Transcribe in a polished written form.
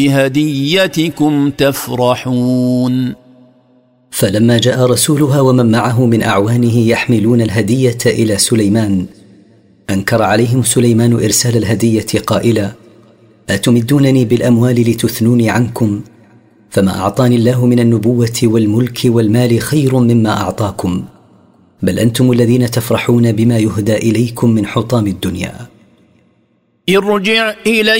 بهديتكم تفرحون. فلما جاء رسولها ومن معه من أعوانه يحملون الهدية إلى سليمان، أنكر عليهم سليمان إرسال الهدية قائلا: أتمدونني بالأموال لتثنوني عنكم؟ فما أعطاني الله من النبوة والملك والمال خير مما أعطاكم، بل أنتم الذين تفرحون بما يهدى إليكم من حطام الدنيا. ارجع إلي